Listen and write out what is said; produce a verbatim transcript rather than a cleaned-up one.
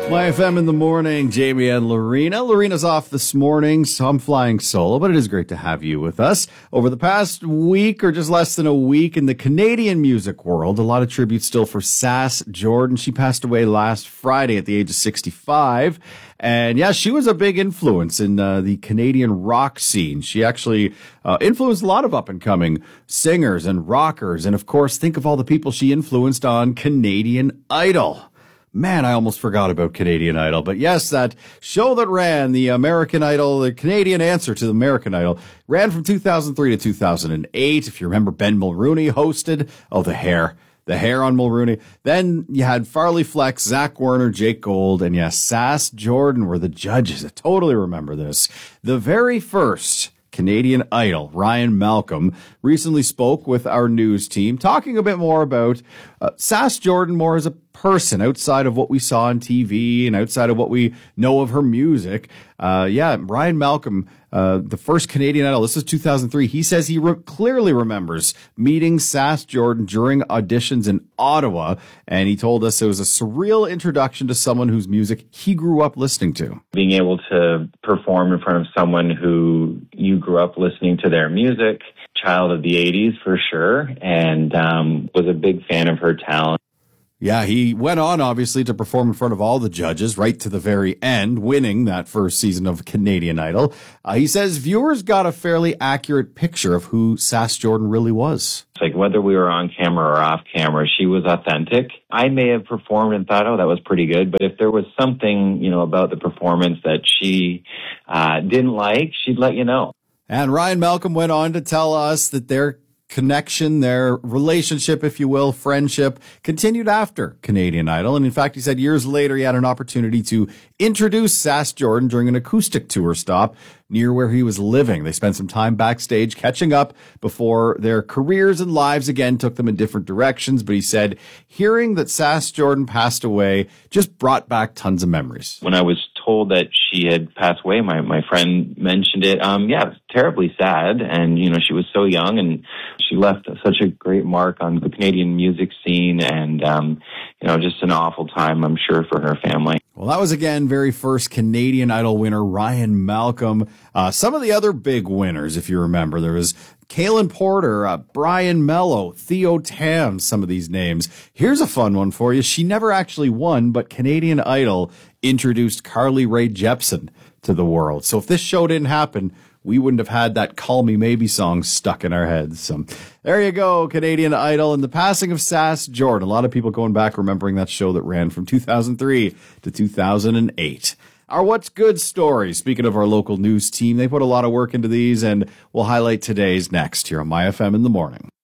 My F M in the morning, Jamie and Lorena. Lorena's off this morning, so I'm flying solo, but it is great to have you with us. Over the past week, or just less than a week, in the Canadian music world, a lot of tribute still for Sass Jordan. She passed away last Friday at the age of sixty-five. And yeah, she was a big influence in uh, the Canadian rock scene. She actually uh, influenced a lot of up-and-coming singers and rockers. And of course, think of all the people she influenced on Canadian Idol. Man, I almost forgot about Canadian Idol. But yes, that show that ran, the American Idol, the Canadian answer to the American Idol, ran from two thousand three to two thousand eight. If you remember, Ben Mulrooney hosted. Oh, the hair. The hair on Mulrooney. Then you had Farley Flex, Zach Werner, Jake Gold, and yes, Sass Jordan were the judges. I totally remember this. The very first Canadian Idol, Ryan Malcolm, recently spoke with our news team, talking a bit more about uh, Sass Jordan more as a person outside of what we saw on T V and outside of what we know of her music. Uh, yeah, Ryan Malcolm, uh, the first Canadian Idol, this is two thousand three. He says he re- clearly remembers meeting Sass Jordan during auditions in Ottawa, and he told us it was a surreal introduction to someone whose music he grew up listening to. Being able to perform in front of someone who you grew up listening to their music, child of the eighties for sure, and um, was a big fan of her talent. Yeah, he went on, obviously, to perform in front of all the judges right to the very end, winning that first season of Canadian Idol. Uh, he says viewers got a fairly accurate picture of who Sass Jordan really was. It's like whether we were on camera or off camera, she was authentic. I may have performed and thought, oh, that was pretty good. But if there was something, you know, about the performance that she uh, didn't like, she'd let you know. And Ryan Malcolm went on to tell us that their connection, their relationship, if you will, friendship, continued after Canadian Idol. And in fact, he said years later, he had an opportunity to introduce Sass Jordan during an acoustic tour stop near where he was living. They spent some time backstage catching up before their careers and lives again took them in different directions. But he said hearing that Sass Jordan passed away just brought back tons of memories. When I was told that she had passed away, my, my friend mentioned it. Um, yeah, it was terribly sad. And, you know, she was so young and she left such a great mark on the Canadian music scene and, um, you know, just an awful time, I'm sure, for her family. Well, that was, again, very first Canadian Idol winner, Ryan Malcolm. Uh, some of the other big winners, if you remember, there was Kaylin Porter, uh, Brian Mello, Theo Tam, some of these names. Here's a fun one for you. She never actually won, but Canadian Idol introduced Carly Rae Jepsen to the world. So if this show didn't happen, we wouldn't have had that Call Me Maybe song stuck in our heads. So there you go, Canadian Idol and the passing of Sass Jordan. A lot of people going back remembering that show that ran from two thousand three to two thousand eight. Our What's Good story. Speaking of our local news team, they put a lot of work into these, and we'll highlight today's next here on My F M in the morning.